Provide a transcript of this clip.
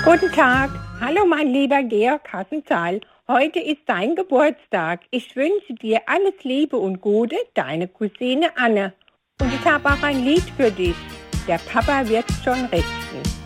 Guten Tag. Hallo, mein lieber Georg Hassenthal. Heute ist dein Geburtstag. Ich wünsche dir alles Liebe und Gute, deine Cousine Anne. Und ich habe auch ein Lied für dich. Der Papa wird schon richten.